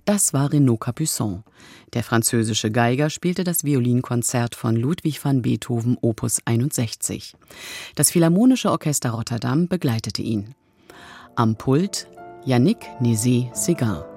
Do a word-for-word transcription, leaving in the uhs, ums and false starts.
Das war Renaud Capuçon. Der französische Geiger spielte das Violinkonzert von Ludwig van Beethoven Opus einundsechzig. Das Philharmonische Orchester Rotterdam begleitete ihn. Am Pult Yannick Nézet-Séguin.